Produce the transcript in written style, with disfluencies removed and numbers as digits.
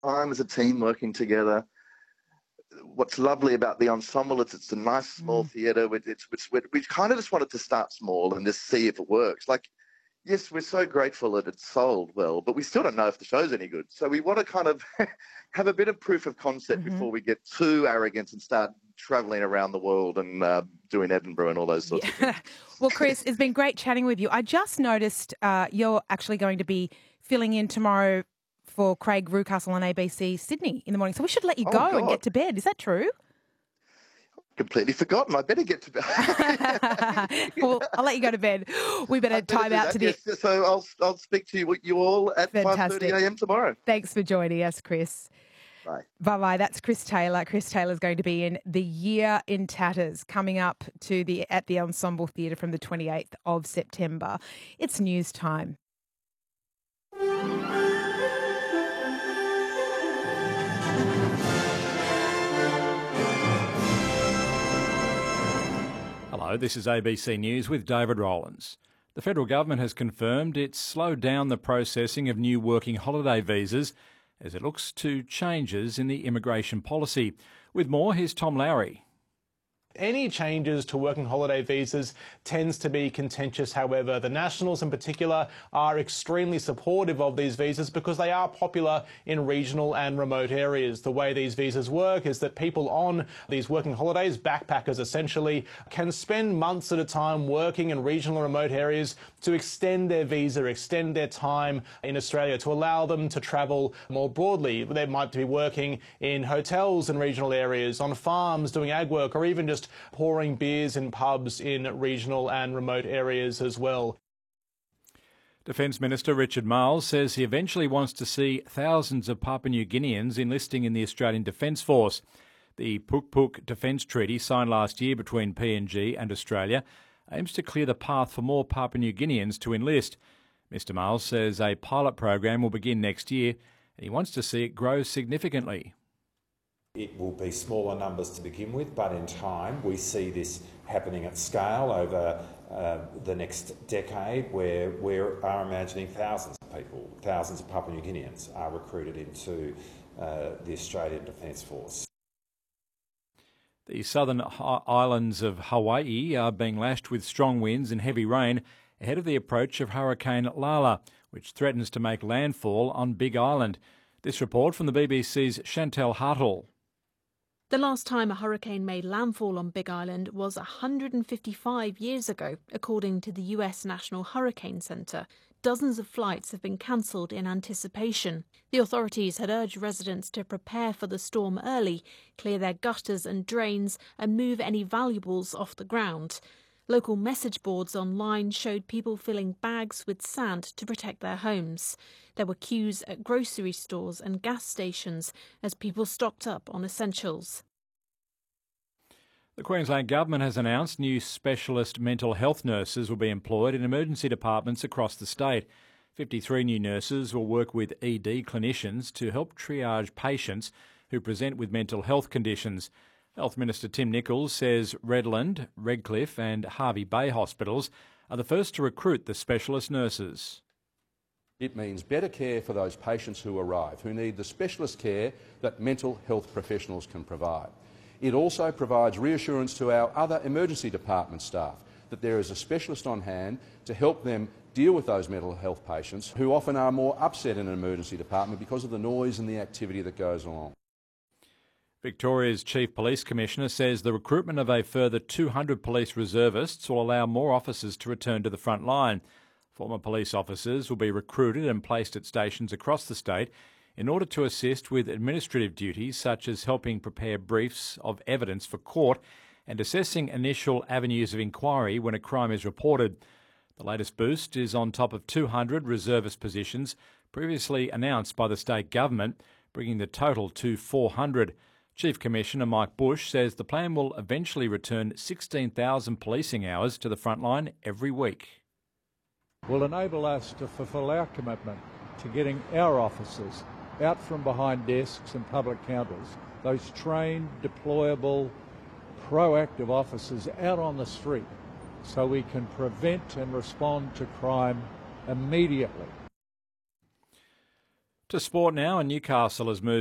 time as a team working together. What's lovely about the ensemble is it's a nice small theatre. We kind of just wanted to start small and just see if it works. Like, yes, we're so grateful that it's sold well, but we still don't know if the show's any good. So we want to kind of have a bit of proof of concept before we get too arrogant and start travelling around the world and doing Edinburgh and all those sorts of things. Well, Chris, it's been great chatting with you. I just noticed you're actually going to be filling in tomorrow for Craig Rucastle on ABC Sydney in the morning. So we should let you go and get to bed. Is that true? Completely forgotten. I better get to bed. Well, I'll let you go to bed. We better time out to the... Yes, so I'll speak to you all at 5:30 a.m. tomorrow. Thanks for joining us, Chris. Bye. Bye-bye. That's Chris Taylor. Chris Taylor's going to be in The Year in Tatters coming up at the Ensemble Theatre from the 28th of September. It's news time. Hello, this is ABC News with David Rowlands. The federal government has confirmed it's slowed down the processing of new working holiday visas as it looks to changes in the immigration policy. With more, here's Tom Lowry. Any changes to working holiday visas tends to be contentious. However, the Nationals in particular are extremely supportive of these visas because they are popular in regional and remote areas. The way these visas work is that people on these working holidays, backpackers essentially, can spend months at a time working in regional and remote areas to extend their visa, extend their time in Australia, to allow them to travel more broadly. They might be working in hotels in regional areas, on farms doing ag work, or even just pouring beers in pubs in regional and remote areas as well. Defence Minister Richard Marles says he eventually wants to see thousands of Papua New Guineans enlisting in the Australian Defence Force. The Puk Puk Defence Treaty, signed last year between PNG and Australia, aims to clear the path for more Papua New Guineans to enlist. Mr Marles says a pilot program will begin next year and he wants to see it grow significantly. It will be smaller numbers to begin with, but in time we see this happening at scale over the next decade, where we are imagining thousands of people, thousands of Papua New Guineans are recruited into the Australian Defence Force. The southern islands of Hawaii are being lashed with strong winds and heavy rain ahead of the approach of Hurricane Lala, which threatens to make landfall on Big Island. This report from the BBC's Chantel Hartle. The last time a hurricane made landfall on Big Island was 155 years ago, according to the US National Hurricane Center. Dozens of flights have been cancelled in anticipation. The authorities had urged residents to prepare for the storm early, clear their gutters and drains, and move any valuables off the ground. Local message boards online showed people filling bags with sand to protect their homes. There were queues at grocery stores and gas stations as people stocked up on essentials. The Queensland Government has announced new specialist mental health nurses will be employed in emergency departments across the state. 53 new nurses will work with ED clinicians to help triage patients who present with mental health conditions. Health Minister Tim Nicholls says Redland, Redcliffe and Hervey Bay hospitals are the first to recruit the specialist nurses. It means better care for those patients who arrive, who need the specialist care that mental health professionals can provide. It also provides reassurance to our other emergency department staff that there is a specialist on hand to help them deal with those mental health patients who often are more upset in an emergency department because of the noise and the activity that goes along. Victoria's Chief Police Commissioner says the recruitment of a further 200 police reservists will allow more officers to return to the front line. Former police officers will be recruited and placed at stations across the state in order to assist with administrative duties such as helping prepare briefs of evidence for court and assessing initial avenues of inquiry when a crime is reported. The latest boost is on top of 200 reservist positions previously announced by the state government, bringing the total to 400. Chief Commissioner Mike Bush says the plan will eventually return 16,000 policing hours to the front line every week. Will enable us to fulfil our commitment to getting our officers out from behind desks and public counters, those trained, deployable, proactive officers out on the street so we can prevent and respond to crime immediately. To sport now, and Newcastle has moved